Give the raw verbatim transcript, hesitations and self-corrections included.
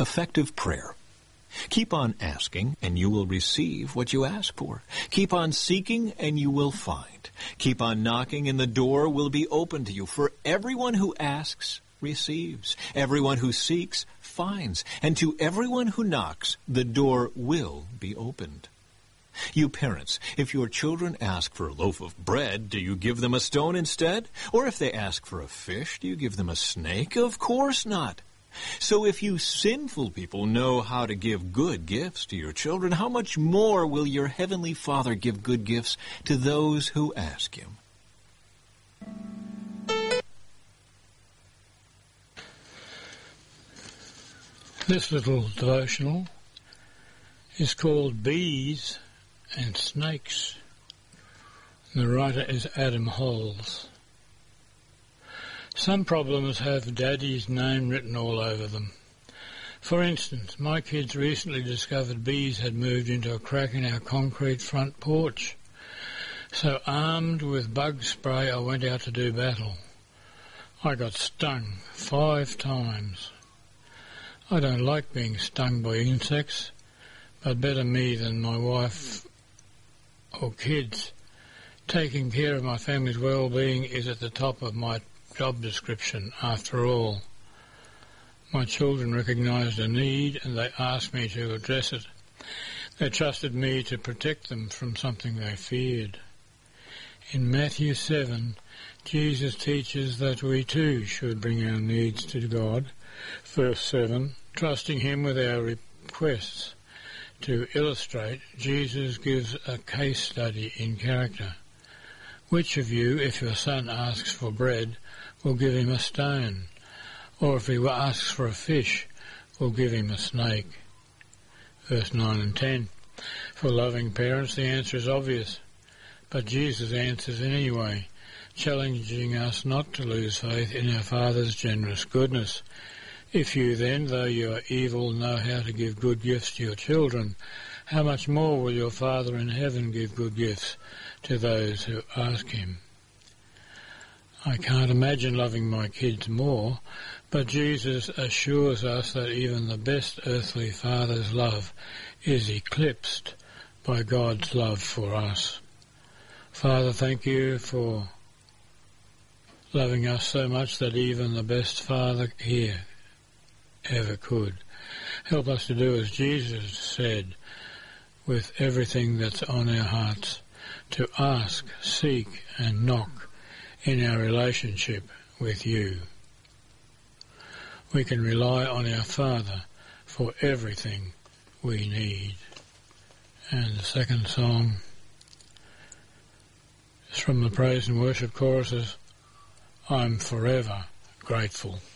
Effective prayer. Keep on asking, and you will receive what you ask for. Keep on seeking, and you will find. Keep on knocking, and the door will be open to you. For everyone who asks receives. Everyone who seeks finds. And to everyone who knocks, the door will be opened. You parents, if your children ask for a loaf of bread, do you give them a stone instead? Or if they ask for a fish, do you give them a snake? Of course not. So if you sinful people know how to give good gifts to your children, how much more will your heavenly Father give good gifts to those who ask him? This little devotional is called Bees and Snakes. The writer is Adam Holes. Some problems have Daddy's name written all over them. For instance, my kids recently discovered bees had moved into a crack in our concrete front porch. So armed with bug spray, I went out to do battle. I got stung five times. I don't like being stung by insects, but better me than my wife or kids. Taking care of my family's well-being is at the top of my job description, after all. My children recognised a need and they asked me to address it. They trusted me to protect them from something they feared. In Matthew seven, Jesus teaches that we too should bring our needs to God. Verse seven, trusting him with our requests. To illustrate, Jesus gives a case study in character. Which of you, if your son asks for bread, will give him a stone? Or if he asks for a fish, will give him a snake? Verse nine and ten. For loving parents, the answer is obvious. But Jesus answers anyway, challenging us not to lose faith in our Father's generous goodness. If you then, though you are evil, know how to give good gifts to your children, how much more will your Father in heaven give good gifts to those who ask him? I can't imagine loving my kids more, but Jesus assures us that even the best earthly father's love is eclipsed by God's love for us. Father, thank you for loving us so much that even the best father here ever could. Help us to do as Jesus said with everything that's on our hearts, to ask, seek and knock in our relationship with you. We can rely on our Father for everything we need. And the second song is from the Praise and Worship choruses, I'm Forever Grateful.